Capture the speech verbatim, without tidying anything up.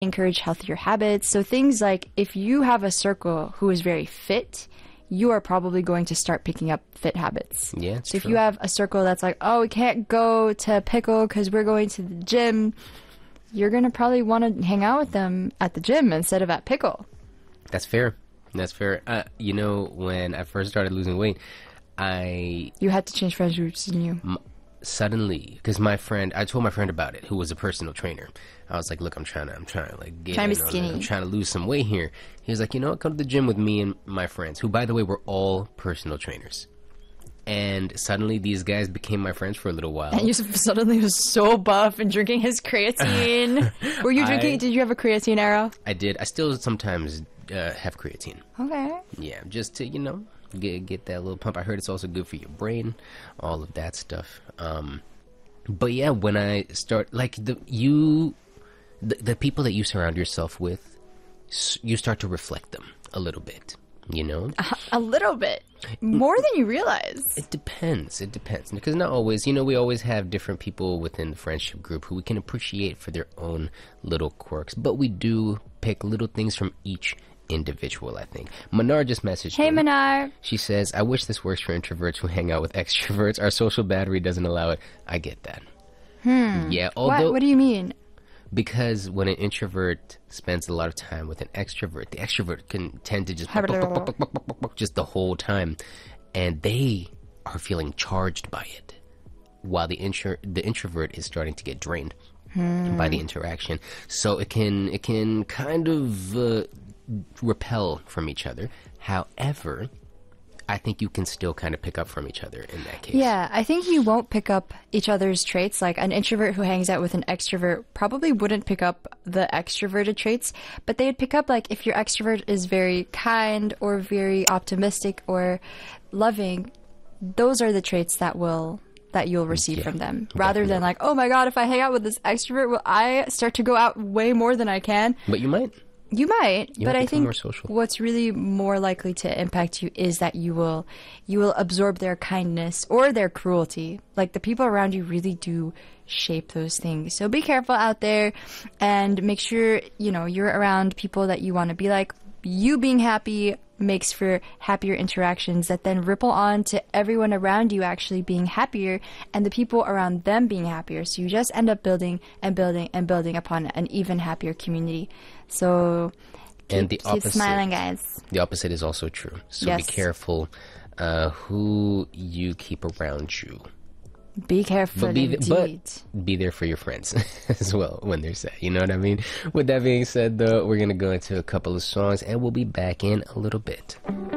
encourage healthier habits. So things like if you have a circle who is very fit, you are probably going to start picking up fit habits. Yeah, it's so if true. you have a circle that's like, oh, we can't go to Pickle because we're going to the gym, you're going to probably want to hang out with them at the gym instead of at Pickle. That's fair. That's fair. Uh, you know, when I first started losing weight, I... You had to change friends groups, didn't you? M- suddenly, because my friend, I told my friend about it, who was a personal trainer. I was like, look, I'm trying to, I'm trying to like get Trying to in be on it. skinny. I'm trying to lose some weight here. He was like, you know what, come to the gym with me and my friends, who, by the way, were all personal trainers. And suddenly these guys became my friends for a little while. And you suddenly was so buff and drinking his creatine. Were you drinking, I- did you have a creatine era? I did. I still sometimes uh, have creatine. Okay. Yeah, just to, you know, get get that little pump. I heard it's also good for your brain, all of that stuff. Um, but yeah, when I start, like, the you, the, the people that you surround yourself with, s- you start to reflect them a little bit, you know? A, a little bit. More than you realize. It depends. It depends. Because not always, you know, we always have different people within the friendship group who we can appreciate for their own little quirks. But we do pick little things from each individual, I think. Manar just messaged Hey, me. Manar. She says, I wish this works for introverts who hang out with extroverts. Our social battery doesn't allow it. I get that. Hmm. Yeah, although... What, what do you mean? Because when an introvert spends a lot of time with an extrovert, the extrovert can tend to just just the whole time, and they are feeling charged by it, while the intro the introvert is starting to get drained hmm. by the interaction. So it can it can kind of uh, repel from each other. However, I think you can still kind of pick up from each other in that case. Yeah, I think you won't pick up each other's traits. Like an introvert who hangs out with an extrovert probably wouldn't pick up the extroverted traits, but they'd pick up like if your extrovert is very kind or very optimistic or loving, those are the traits that will that you'll receive Yeah, from them. Rather than definitely. like, oh my god, if I hang out with this extrovert, will I start to go out way more than I can? But you might. You might, You but might I become think more social. what's really more likely to impact you is that you will you will absorb their kindness or their cruelty. Like the people around you really do shape those things. So be careful out there and make sure, you know, you're around people that you want to be like. You being happy makes for happier interactions that then ripple on to everyone around you actually being happier and the people around them being happier. So you just end up building and building and building upon an even happier community. So keep, And the keep opposite- smiling, guys. The opposite is also true. So Yes. be careful uh, who you keep around you. Be careful But be, indeed. th- but be there for your friends as well when they're sad. You know what I mean? With that being said, though, we're going to go into a couple of songs and we'll be back in a little bit.